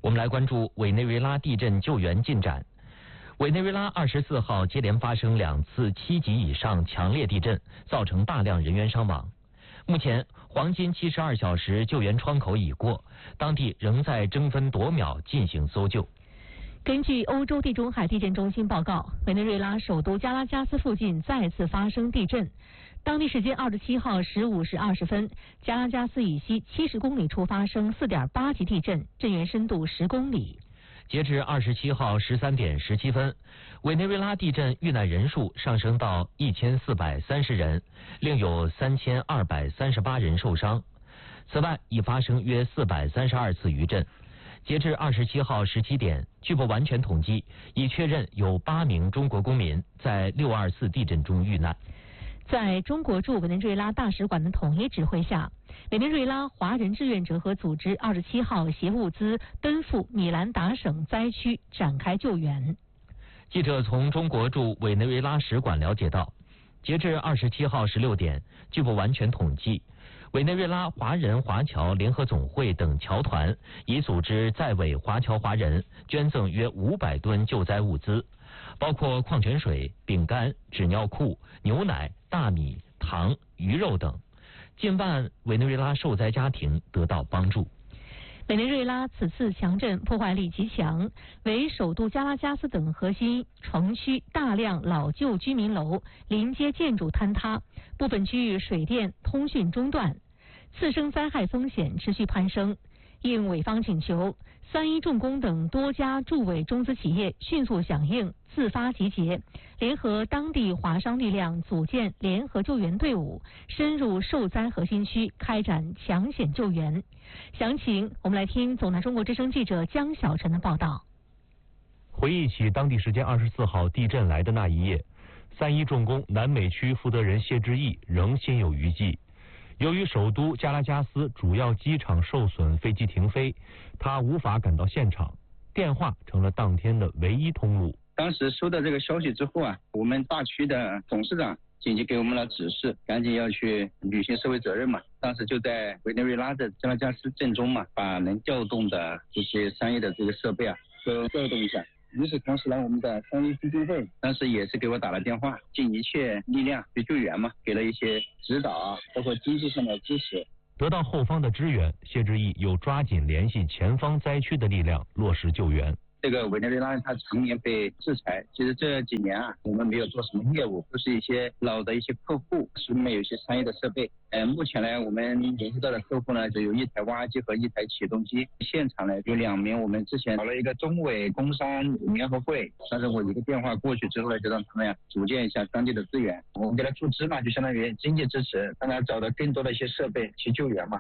我们来关注委内瑞拉地震救援进展。委内瑞拉24号接连发生2次7级以上强烈地震，造成大量人员伤亡。目前，黄金72小时救援窗口已过，当地仍在争分夺秒进行搜救。 根据欧洲地中海地震中心报告，委内瑞拉首都加拉加斯附近再次发生地震。当地时间27号15时20分，加拉加斯以西70公里处发生4.8级地震，震源深度10公里。 截至27号13点17分，委内瑞拉地震遇难人数上升到1430人，另有3238人受伤。此外，已发生约432次余震。截至27号17点，据不完全统计，已确认有8名中国公民在624地震中遇难。 在中国驻委内瑞拉大使馆的统一指挥下，委内瑞拉华人志愿者和组织27号携物资奔赴米兰达省灾区展开救援。 记者从中国驻委内瑞拉使馆了解到，截至27号16点，据不完全统计，委内瑞拉华人华侨联合总会等侨团已组织在委华侨华人捐赠约500吨救灾物资，包括矿泉水、饼干、纸尿裤、牛奶、大米、糖、鱼肉等。近万委内瑞拉受灾家庭得到帮助。 委内瑞拉此次强震破坏力极强，为首都加拉加斯等核心城区大量老旧居民楼、临街建筑坍塌，部分区域水电通讯中断，次生灾害风险持续攀升。应委方请求，3一重工等多家驻委中资企业迅速响应，自发集结，联合当地华商力量组建联合救援队伍，深入受灾核心区开展抢险救援。详情我们来听总台中国之声记者江小晨的报道。 回忆起当地时间24号地震来的那一夜，3一重工南美区负责人谢志毅仍心有余悸。由于首都加拉加斯主要机场受损，飞机停飞，他无法赶到现场，电话成了当天的唯一通路。 当时收到这个消息之后啊，我们大区的董事长紧急给我们了指示，赶紧要去履行社会责任嘛。当时就在委内瑞拉的加拉加斯震中嘛，把能调动的这些商业的这个设备啊都调动一下。与此同时呢，我们的3一基金会当时也是给我打了电话，尽一切力量去救援嘛，给了一些指导啊，包括经济上的支持。 得到后方的支援，谢志毅又抓紧联系前方灾区的力量，落实救援。 这个委内瑞拉它常年被制裁，其实这几年啊，我们没有做什么业务，都是一些老的一些客户，手里面有一些商业的设备。目前呢，我们联系到的客户呢，就有1台挖机和1台起重机。现场呢，有2名我们之前找了一个中委工商联合会，但是我一个电话过去之后呢，就让他们组建一下当地的资源，我们给他注资嘛，就相当于经济支持，让他找到更多的一些设备去救援嘛。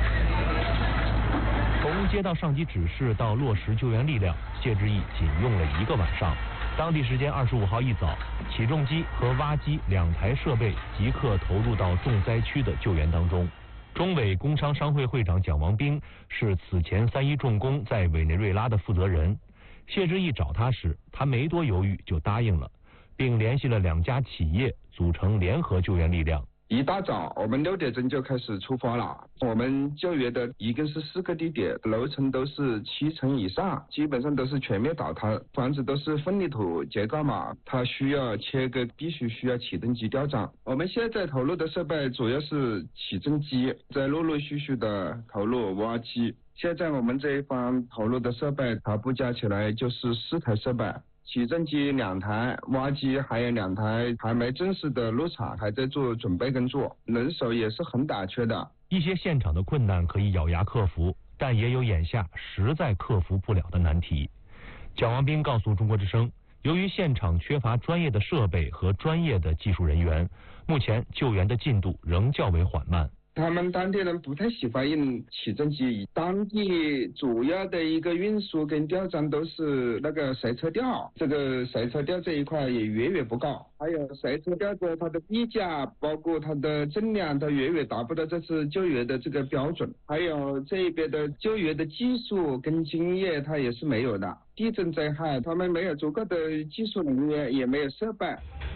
从接到上级指示到落实救援力量，谢志毅仅用了1个晚上。当地时间25号一早，起重机和挖机2台设备即刻投入到重灾区的救援当中。中委工商商会会长蒋王兵是此前3一重工在委内瑞拉的负责人。谢志毅找他时，他没多犹豫就答应了，并联系了2家企业组成联合救援力量。 一大早，我们6点钟就开始出发了。我们救援的一共是4个地点，楼层都是7层以上，基本上都是全面倒塌，房子都是混凝土结构嘛，它需要切割，必须需要起重机吊涨。我们现在投入的设备主要是起重机，在陆陆续续的投入挖机。现在我们这一方投入的设备，它不加起来就是4台设备。起重机2台，挖机还有2台，还没正式的入场，还在做准备工作，人手也是很短缺的。 一些现场的困难可以咬牙克服，但也有眼下实在克服不了的难题。蒋王兵告诉中国之声，由于现场缺乏专业的设备和专业的技术人员，目前救援的进度仍较为缓慢。 他们当地人不太喜欢用起重机，当地主要的一个运输跟吊装都是那个塞车吊，这个塞车吊这一块也远远不够，还有塞车吊的它的臂架，包括它的重量都远远达不到这次救援的这个标准，还有这边的救援的技术跟经验它也是没有的。地震灾害他们没有足够的技术人员，也没有设备。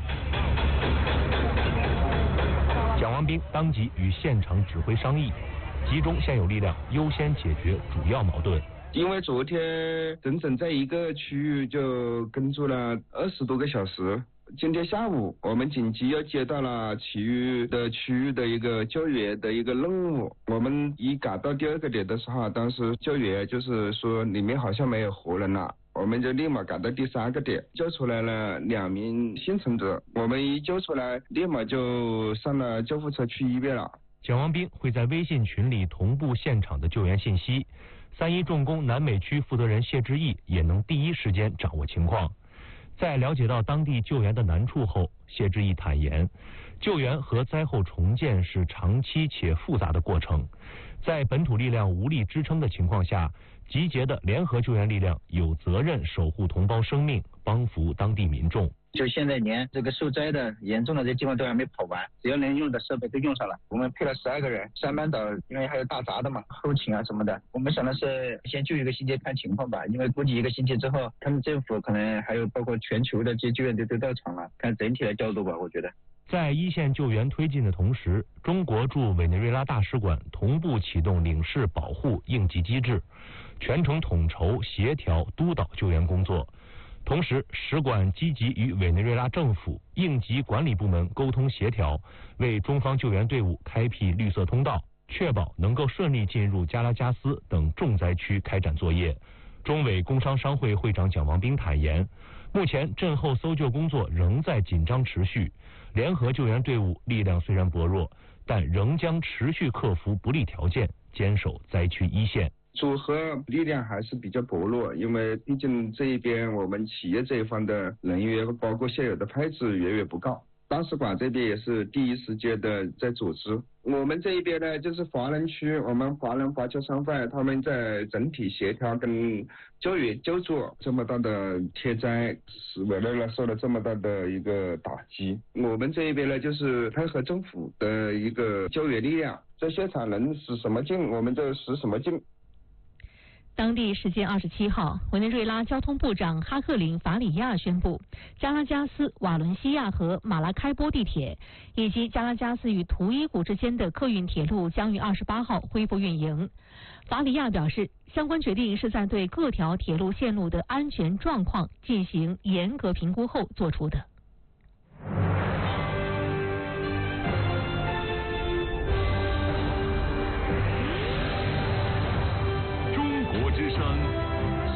蒋王兵当即与现场指挥商议，集中现有力量，优先解决主要矛盾。 因为昨天整整在一个区域就耕作了20多个小时。今天下午我们紧急又接到了其余的区域的一个救援的一个任务。我们一赶到第2个点的时候，当时救援就是说里面好像没有活人了，我们就立马赶到第3个点，救出来了2名幸存者。我们一救出来，立马就上了救护车去医院了。 蒋王斌会在微信群里同步现场的救援信息，3一重工南美区负责人谢志毅也能第一时间掌握情况。在了解到当地救援的难处后，谢志毅坦言，救援和灾后重建是长期且复杂的过程，在本土力量无力支撑的情况下，集结的联合救援力量有责任守护同胞生命，帮扶当地民众。 就现在连这个受灾的严重的这地方都还没跑完，只要能用的设备都用上了。我们配了12个人，3班倒，因为还有大闸的嘛，后勤啊什么的。我们想的是先救1个星期看情况吧，因为估计1个星期之后，他们政府可能还有包括全球的这些救援队都到场了，看整体的调度吧，我觉得。 在一线救援推进的同时，中国驻委内瑞拉大使馆同步启动领事保护应急机制，全程统筹协调督导救援工作。同时，使馆积极与委内瑞拉政府应急管理部门沟通协调，为中方救援队伍开辟绿色通道，确保能够顺利进入加拉加斯等重灾区开展作业。中委工商商会会长蒋王斌坦言，目前震后搜救工作仍在紧张持续，联合救援队伍力量虽然薄弱，但仍将持续克服不利条件，坚守灾区一线。 组合力量还是比较薄弱，因为毕竟这一边我们企业这一方的人员包括现有的配置远远不够。大使馆这边也是第一时间的在组织。我们这一边呢，就是华人区，我们华人华侨商会他们在整体协调跟救援救助这么大的天灾，使委内瑞拉受了这么大的一个打击。我们这一边呢，就是配合政府的一个救援力量，在现场能使什么劲我们就使什么劲。 当地时间27号，委内瑞拉交通部长哈克林·法里亚宣布，加拉加斯、瓦伦西亚和马拉开波地铁以及加拉加斯与图伊古之间的客运铁路将于28号恢复运营。法里亚表示，相关决定是在对各条铁路线路的安全状况进行严格评估后做出的。